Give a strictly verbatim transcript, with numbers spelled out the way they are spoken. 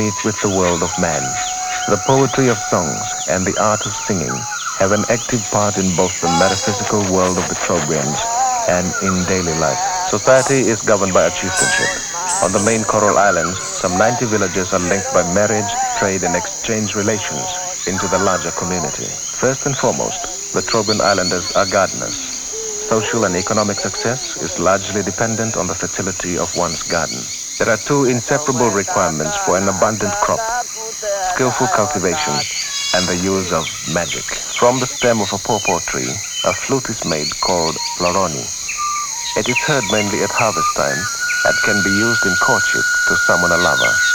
meets with the world of man. The poetry of songs and the art of singing have an active part in both the metaphysical world of the Trobrians and in daily life. Society is governed by a chieftainship. On the main coral islands, some ninety villages are linked by marriage, trade, and exchange relations into the larger community. First and foremost, the Trobrian islanders are gardeners. Social and economic success is largely dependent on the fertility of one's garden. There are two inseparable requirements for an abundant crop: skillful cultivation and the use of magic. From the stem of a pawpaw tree, a flute is made called loroni. It is heard mainly at harvest time and can be used in courtship to summon a lover.